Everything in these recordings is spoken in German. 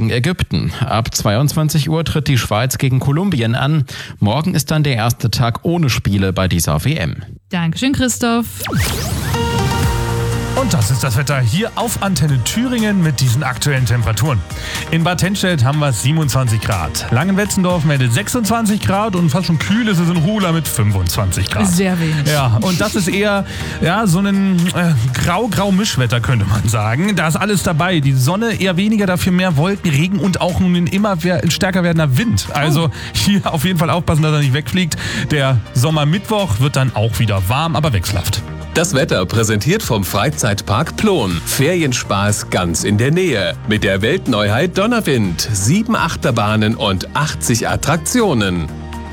gegen Ägypten. Ab 22 Uhr tritt die Schweiz gegen Kolumbien an. Morgen ist dann der erste Tag ohne Spiele bei dieser WM. Dankeschön, Christoph. Und das ist das Wetter hier auf Antenne Thüringen mit diesen aktuellen Temperaturen. In Bad Tennstedt haben wir 27 Grad. Langenwetzendorf meldet 26 Grad und fast schon kühl ist es in Ruhla mit 25 Grad. Sehr wenig. Ja, und das ist eher so ein grau-grau-Mischwetter, könnte man sagen. Da ist alles dabei. Die Sonne eher weniger, dafür mehr Wolken, Regen und auch ein immer stärker werdender Wind. Also hier auf jeden Fall aufpassen, dass er nicht wegfliegt. Der Sommermittwoch wird dann auch wieder warm, aber wechselhaft. Das Wetter präsentiert vom Freizeitpark Plon. Ferienspaß ganz in der Nähe. Mit der Weltneuheit Donnerwind. 7 Achterbahnen und 80 Attraktionen.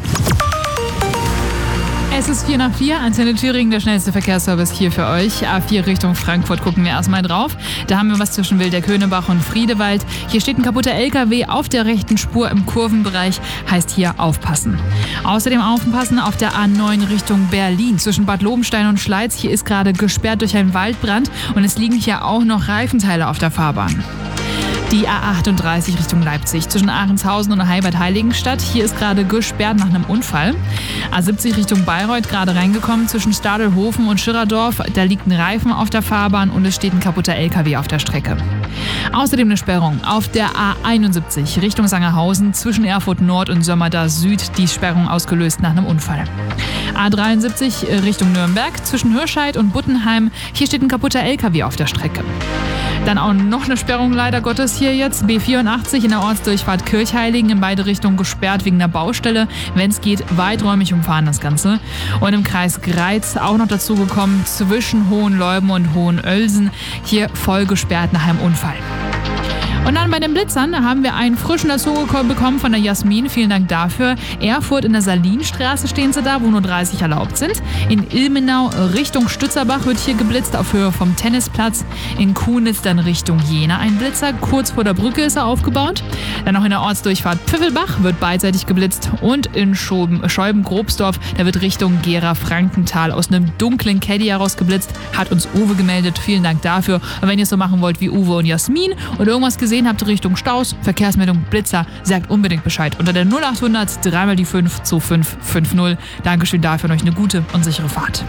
Es ist 4:04, Antenne Thüringen, der schnellste Verkehrsservice hier für euch. A4 Richtung Frankfurt gucken wir erstmal drauf. Da haben wir was zwischen Wilder-Könebach und Friedewald. Hier steht ein kaputter LKW auf der rechten Spur im Kurvenbereich, heißt hier aufpassen. Außerdem aufpassen auf der A9 Richtung Berlin zwischen Bad Lobenstein und Schleiz. Hier ist gerade gesperrt durch einen Waldbrand und es liegen hier auch noch Reifenteile auf der Fahrbahn. Die A38 Richtung Leipzig zwischen Ahrenshausen und Heibad-Heiligenstadt. Hier ist gerade gesperrt nach einem Unfall. A70 Richtung Bayreuth gerade reingekommen zwischen Stadelhofen und Schirradorf. Da liegt ein Reifen auf der Fahrbahn und es steht ein kaputter LKW auf der Strecke. Außerdem eine Sperrung auf der A71 Richtung Sangerhausen zwischen Erfurt Nord und Sömmerda Süd. Die Sperrung ausgelöst nach einem Unfall. A73 Richtung Nürnberg zwischen Hirscheid und Buttenheim. Hier steht ein kaputter LKW auf der Strecke. Dann auch noch eine Sperrung leider Gottes hier jetzt. B84 in der Ortsdurchfahrt Kirchheiligen in beide Richtungen gesperrt wegen der Baustelle. Wenn es geht, weiträumig umfahren das Ganze. Und im Kreis Greiz auch noch dazu gekommen zwischen Hohenleuben und Hohenölsen. Hier voll gesperrt nach einem Unfall. Und dann bei den Blitzern haben wir einen frischen dazu bekommen von der Jasmin. Vielen Dank dafür. Erfurt in der Salinstraße stehen sie da, wo nur 30 erlaubt sind. In Ilmenau Richtung Stützerbach wird hier geblitzt auf Höhe vom Tennisplatz. In Kunitz dann Richtung Jena ein Blitzer. Kurz vor der Brücke ist er aufgebaut. Dann noch in der Ortsdurchfahrt Pfiffelbach wird beidseitig geblitzt. Und in Scheuben-Grobsdorf, da wird Richtung Gera-Frankenthal aus einem dunklen Caddy heraus geblitzt. Hat uns Uwe gemeldet. Vielen Dank dafür. Und wenn ihr es so machen wollt wie Uwe und Jasmin oder irgendwas gesehen habt Richtung Staus, Verkehrsmeldung, Blitzer, sagt unbedingt Bescheid. Unter der 0800 3 mal die 5 2550. Dankeschön dafür und euch eine gute und sichere Fahrt.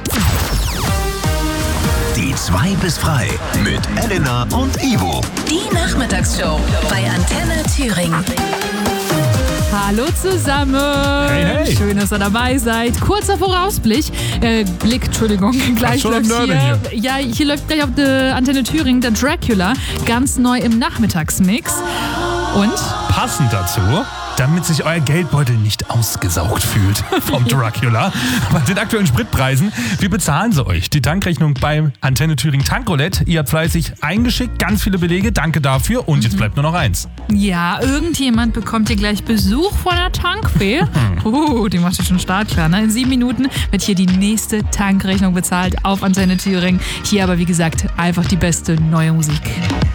Die 2 bis frei mit Elena und Ivo. Die Nachmittagsshow bei Antenne Thüringen. Hallo zusammen. Hey, hey. Schön, dass ihr dabei seid. Kurzer Vorausblick. Gleich läuft hier. Ja, hier läuft gleich auf der Antenne Thüringen der Dracula. Ganz neu im Nachmittagsmix. Und? Passend dazu, damit sich euer Geldbeutel nicht ausgesaugt fühlt vom Dracula. Bei den aktuellen Spritpreisen, wie bezahlen sie euch? Die Tankrechnung beim Antenne Thüringen Tankroulette. Ihr habt fleißig eingeschickt, ganz viele Belege. Danke dafür. Und jetzt bleibt nur noch eins. Ja, irgendjemand bekommt hier gleich Besuch von der Tankfee. Die macht ja schon startklar. Ne? In 7 Minuten wird hier die nächste Tankrechnung bezahlt auf Antenne Thüringen. Hier aber, wie gesagt, einfach die beste neue Musik.